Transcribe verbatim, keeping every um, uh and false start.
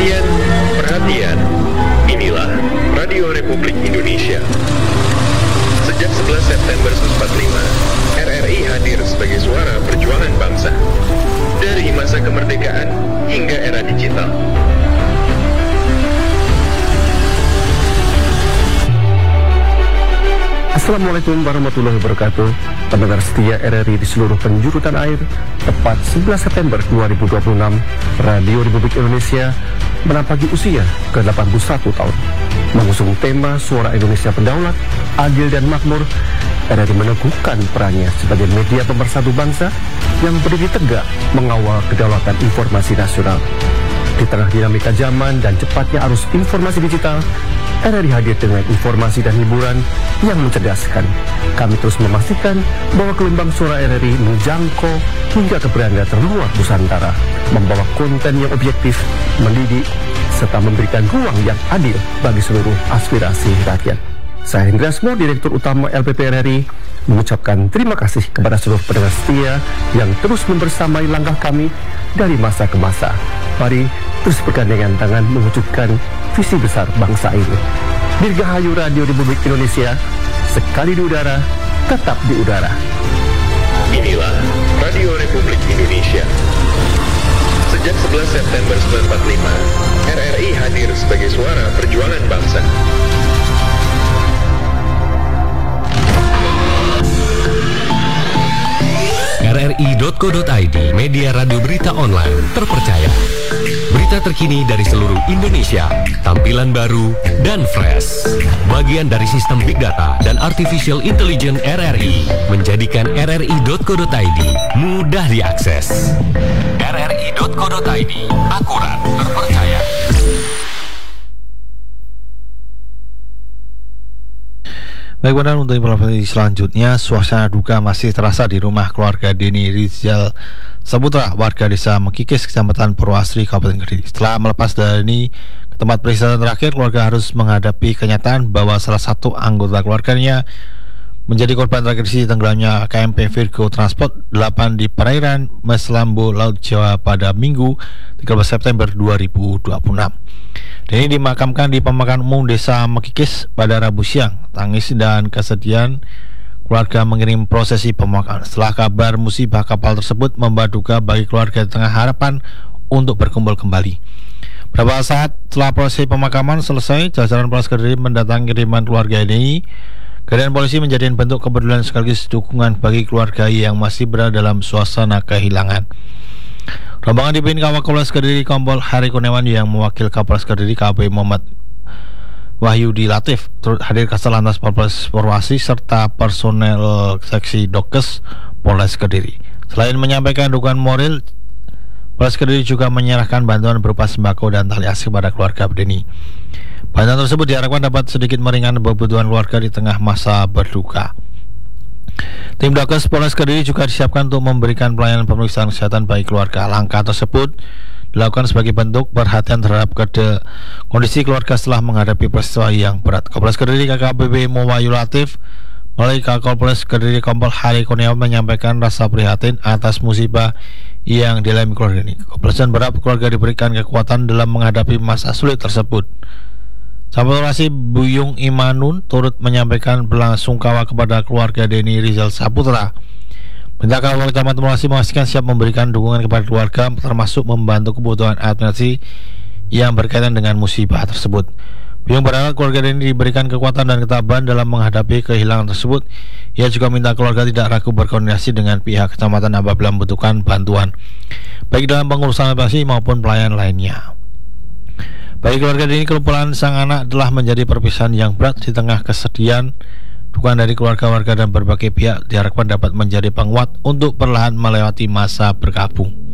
Perhatian, perhatian. Inilah Radio Republik Indonesia. Sejak sebelas September seribu sembilan ratus empat puluh lima, R R I hadir sebagai suara perjuangan bangsa. Dari masa kemerdekaan hingga era digital. Assalamualaikum warahmatullahi wabarakatuh. Pendengar setia R R I di seluruh penjuru tanah air, tepat sebelas September dua ribu dua puluh enam, Radio Republik Indonesia menampaki usia ke delapan puluh satu tahun. Mengusung tema Suara Indonesia Berdaulat, Adil dan Makmur, R R I meneguhkan perannya sebagai media pemersatu bangsa yang berdiri tegak mengawal kedaulatan informasi nasional. Di tengah dinamika zaman dan cepatnya arus informasi digital, R R I hadir dengan informasi dan hiburan yang mencerdaskan. Kami terus memastikan bahwa gelombang suara R R I menjangkau hingga ke beranda terluar Nusantara, membawa konten yang objektif, mendidik, serta memberikan ruang yang adil bagi seluruh aspirasi rakyat. Saya Hendra Asmo, Direktur Utama L P P R R I, mengucapkan terima kasih kepada seluruh pendengar setia yang terus membersamai langkah kami dari masa ke masa. Mari terus bergandengan tangan mewujudkan visi besar bangsa ini. Dirgahayu Radio Republik Indonesia, sekali di udara, tetap di udara. Inilah Radio Republik Indonesia. Sejak sebelas September seribu sembilan ratus empat puluh lima, R R I hadir sebagai suara perjuangan bangsa. R R I titik co titik I D, media radio berita online terpercaya. Berita terkini dari seluruh Indonesia, tampilan baru dan fresh. Bagian dari sistem Big Data dan Artificial Intelligence R R I menjadikan R R I titik co titik I D mudah diakses. R R I titik co titik I D, akurat, terpercaya. Baik, benar, untuk informasi selanjutnya, suasana duka masih terasa di rumah keluarga Denny Rizal Saputra, warga desa Mekikis, Kecamatan Purwasri, Kabupaten Kediri. Setelah melepas dari ke tempat peristirahatan terakhir, keluarga harus menghadapi kenyataan bahwa salah satu anggota keluarganya menjadi korban tragedi tenggelamnya K M P Virgo Transport delapan di perairan Meslambo, Laut Jawa pada Minggu tiga belas September dua ribu dua puluh enam. Denny dimakamkan di pemakaman umum desa Mekikis pada Rabu siang. Tangis dan kesedihan keluarga mengirim prosesi pemakaman setelah kabar musibah kapal tersebut membawa duka bagi keluarga di tengah harapan untuk berkumpul kembali. Beberapa saat setelah prosesi pemakaman selesai, jajaran Polres Kediri mendatangi kiriman keluarga ini. Kehadiran polisi menjadi bentuk kepedulian sekaligus dukungan bagi keluarga yang masih berada dalam suasana kehilangan. Rombongan dipimpin Kapolres Kediri Kompol Hari Kurniawan yang mewakili Kapolres Kediri K B Muhammad Wahyudi Latif turut hadir Kasal Lantas Polres Purwasri serta personel seksi Dokes Polres Kediri. Selain menyampaikan dukungan moral, Polres Kediri juga menyerahkan bantuan berupa sembako dan tali asi kepada keluarga Denny. Bantuan tersebut diharapkan dapat sedikit meringankan kebutuhan keluarga di tengah masa berduka. Tim Dokes Polres Kediri juga disiapkan untuk memberikan pelayanan pemeriksaan kesehatan bagi keluarga. Langkah tersebut dilakukan sebagai bentuk perhatian terhadap kede kondisi keluarga setelah menghadapi peristiwa yang berat. Kapolres Kediri K K B P Wahyu Latif melalui Kapolres Kediri Kompol Hari Kurniawan menyampaikan rasa prihatin atas musibah yang dialami keluarga ini. Kepolisian berharap keluarga diberikan kekuatan dalam menghadapi masa sulit tersebut. Sampurasi Buyung Imanun turut menyampaikan belasungkawa kepada keluarga Denny Rizal Saputra. Pemerintah Kabupaten Kecamatan Purwasri memastikan siap memberikan dukungan kepada keluarga, termasuk membantu kebutuhan administrasi yang berkaitan dengan musibah tersebut. Buyung berharap keluarga Denny diberikan kekuatan dan ketabahan dalam menghadapi kehilangan tersebut. Ia juga minta keluarga tidak ragu berkoordinasi dengan pihak kecamatan apabila membutuhkan bantuan, baik dalam pengurusan administrasi maupun pelayanan lainnya. Bagi keluarga Denny, kelumpulan sang anak telah menjadi perpisahan yang berat. Di tengah kesedihan, dukungan dari keluarga-warga dan berbagai pihak diharapkan dapat menjadi penguat untuk perlahan melewati masa berkabung.